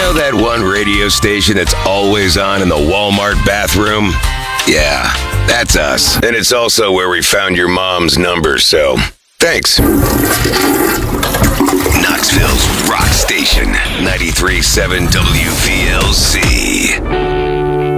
know that one radio station that's always on in the Walmart bathroom? Yeah, that's us. And it's also where we found your mom's number, so thanks. Knoxville's Rock Station, 93.7 WVLC.